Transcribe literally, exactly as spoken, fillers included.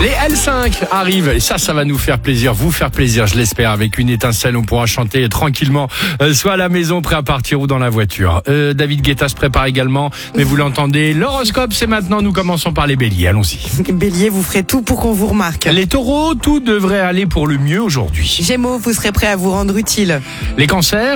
Les L cinq arrivent et ça, ça va nous faire plaisir, vous faire plaisir, je l'espère. Avec une étincelle, on pourra chanter tranquillement, euh, soit à la maison, prêt à partir ou dans la voiture. Euh, David Guetta se prépare également, mais vous l'entendez, l'horoscope, c'est maintenant. Nous commençons par les béliers, allons-y. Bélier, vous ferez tout pour qu'on vous remarque. Les taureaux, tout devrait aller pour le mieux aujourd'hui. Gémeaux, vous serez prêt à vous rendre utile. Les cancers,